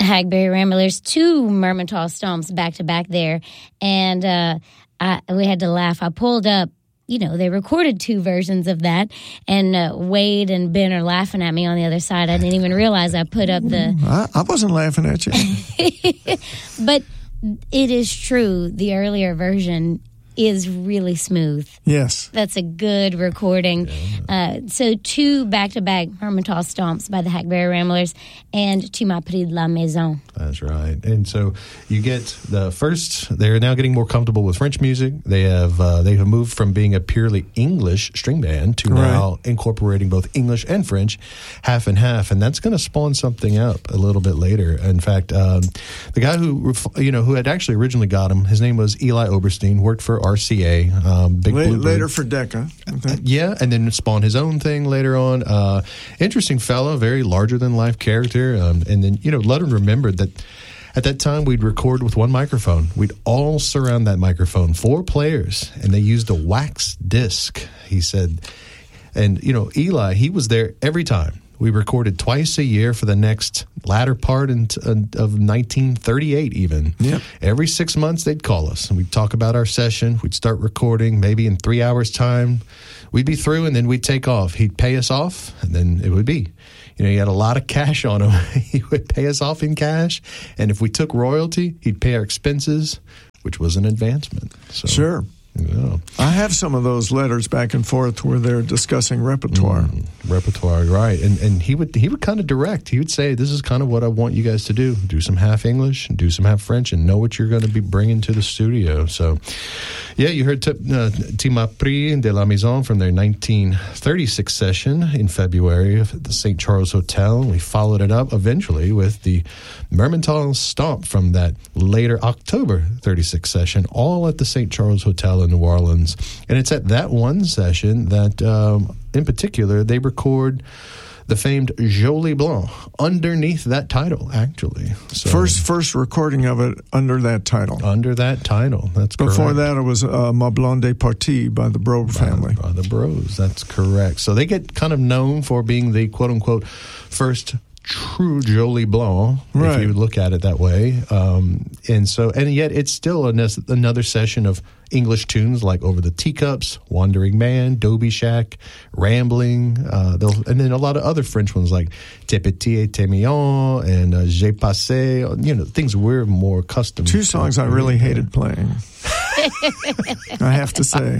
Hackberry Ramblers, 2 Mermentau Stomps back to back there. And we had to laugh. I pulled up, they recorded 2 versions of that. And Wade and Ben are laughing at me on the other side. I didn't even realize I put up the... I wasn't laughing at you. But it is true. The earlier version is really smooth. Yes. That's a good recording. Yeah. So 2 back-to-back Mermentau Stomps by the Hackberry Ramblers and Tu m'as pris de la maison. That's right. And so you get the first, they're now getting more comfortable with French music. They have moved from being a purely English string band to now incorporating both English and French, half and half. And that's going to spawn something up a little bit later. In fact, the guy who had actually originally got him, his name was Eli Oberstein, worked for RCA, Big Blue Bird. Later for Decca. Okay. Yeah, and then spawned his own thing later on. Interesting fellow, very larger-than-life character. And then, Ludden remembered that at that time we'd record with 1 microphone. We'd all surround that microphone, 4 players, and they used a wax disc, he said. And, Eli, he was there every time. We recorded twice a year for the next latter part of 1938 even. Yep. Every 6 months they'd call us and we'd talk about our session. We'd start recording maybe in 3 hours time. We'd be through and then we'd take off. He'd pay us off and then it would be. He had a lot of cash on him. He would pay us off in cash. And if we took royalty, he'd pay our expenses, which was an advancement. So, sure. Yeah. I have some of those letters back and forth where they're discussing repertoire. Repertoire, right. And he would kind of direct. He would say, this is kind of what I want you guys to do. Do some half English and do some half French and know what you're going to be bringing to the studio. So, yeah, you heard Tu m'as pris de la maison from their 1936 session in February at the St. Charles Hotel. We followed it up eventually with the Mermentau Stomp from that later October 36 session, all at the St. Charles Hotel in New Orleans. And it's at that one session that, in particular, they record the famed Jolie Blanc underneath that title, actually. So, first recording of it under that title. Under that title, that's correct. Before that, it was Ma Blonde est Partie by the Bro family. By the Bros, that's correct. So they get kind of known for being the quote-unquote first true Jolie Blanc, if you would look at it that way. And yet it's still another session of English tunes like Over the Teacups, Wandering Man, Dobie Shack, Rambling, and then a lot of other French ones like Te Petit et Te Mignon and J'ai Passé, things we're more accustomed to. 2 songs I really hated playing. I have to say.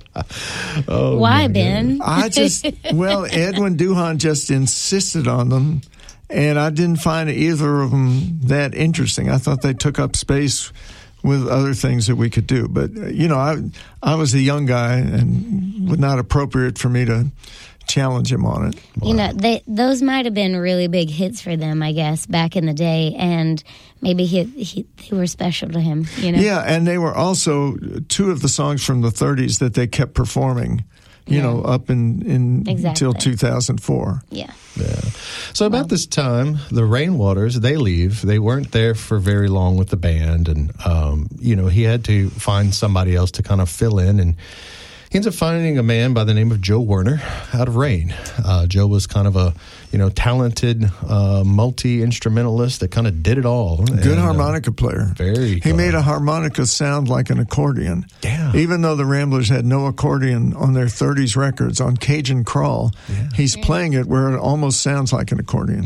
Why, Ben? Edwin Duhan just insisted on them. And I didn't find either of them that interesting. I thought they took up space with other things that we could do. But, I was a young guy and was not appropriate for me to challenge him on it. Wow. Those might have been really big hits for them, I guess, back in the day. And maybe they were special to him, Yeah, and they were also 2 of the songs from the 30s that they kept performing. Up until 2004. Yeah. So about this time, the Rainwaters, they leave. They weren't there for very long with the band. And, he had to find somebody else to kind of fill in. And he ends up finding a man by the name of Joe Werner out of Rain. Joe was kind of a, talented multi-instrumentalist that kind of did it all. Good harmonica player. Very good. He made a harmonica sound like an accordion. Yeah. Even though the Ramblers had no accordion on their 30s records, on Cajun Crawl, he's playing it where it almost sounds like an accordion.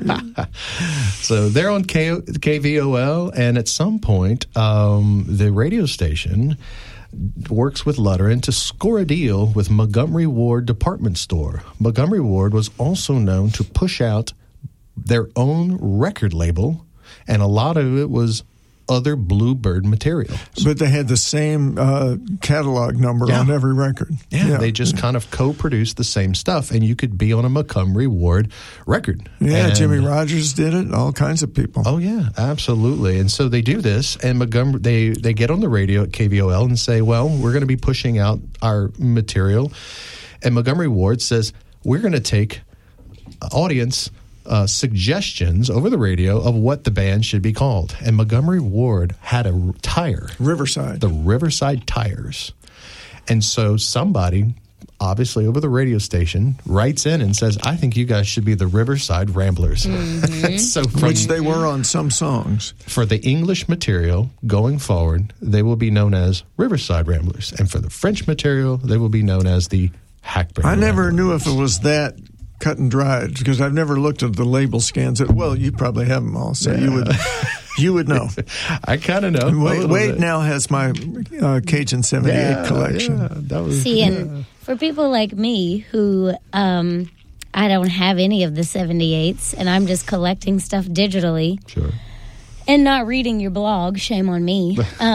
So they're on KVOL, and at some point, the radio station works with Lutteran to score a deal with Montgomery Ward Department Store. Montgomery Ward was also known to push out their own record label, and a lot of it was other Bluebird material. But they had the same catalog number on every record. Yeah, they just kind of co-produced the same stuff, and you could be on a Montgomery Ward record. Yeah, and Jimmy Rogers did it, all kinds of people. Oh, yeah, absolutely. And so they do this, and Montgomery, they get on the radio at KVOL and say, well, we're going to be pushing out our material. And Montgomery Ward says, we're going to take audience suggestions over the radio of what the band should be called. And Montgomery Ward had a tire. Riverside. The Riverside Tires. And so somebody, obviously over the radio station, writes in and says, I think you guys should be the Riverside Ramblers. So Which they were on some songs. for the English material going forward, they will be known as Riverside Ramblers. And for the French material, they will be known as the Hackberry I never Ramblers. knew if it was that cut and dried because I've never looked at the label scans. Well, you probably have them all, so you would know. I kind of know. Wade now has my Cajun 78 collection. Yeah, that was, See, and for people like me who I don't have any of the 78s, and I'm just collecting stuff digitally Sure. and not reading your blog, shame on me.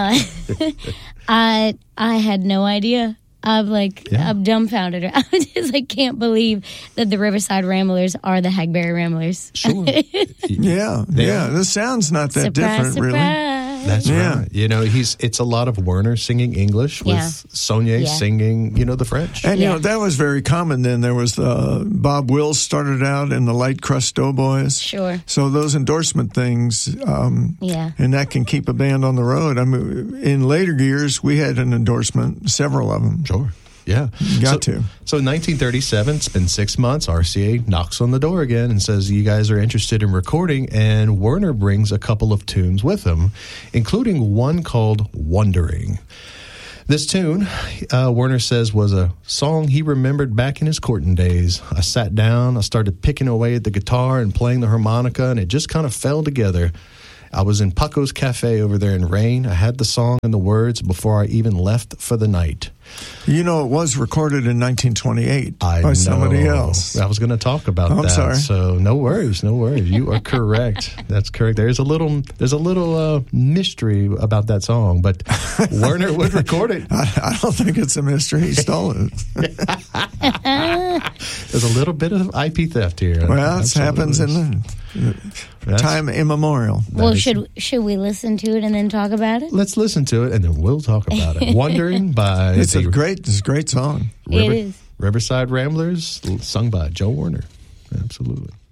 I had no idea. I'm dumbfounded. I just can't believe that the Riverside Ramblers are the Hackberry Ramblers. Sure. Yeah. The sound's not that Surprise, different, really. surprise. That's Yeah. right. You know, it's a lot of Werner singing English with Yeah. Sonia Yeah. singing, the French. And, Yeah. that was very common then. There was Bob Wills started out in the Light Crust Doughboys. Sure. So those endorsement things, Yeah. and that can keep a band on the road. I mean, in later years, we had an endorsement, several of them. Sure. Yeah. Got to. So in 1937, it's been 6 months. RCA knocks on the door again and says, you guys are interested in recording. And Werner brings a couple of tunes with him, including one called Wondering. This tune, Werner says, was a song he remembered back in his courting days. I sat down, I started picking away at the guitar and playing the harmonica, and it just kind of fell together. I was in Paco's Cafe over there in Rain. I had the song and the words before I even left for the night. It was recorded in 1928 by somebody else. I was going to talk about that. I'm sorry. So no worries. You are correct. That's correct. There's a little mystery about that song, but Werner would record it. I don't think it's a mystery. He stole it. There's a little bit of IP theft here. Well, it happens in That's- time immemorial. Well, is- should we listen to it and then talk about it? Let's listen to it, and then we'll talk about it. Wondering by It's a the great song. It is. Riverside Ramblers, sung by Joe Werner. Absolutely.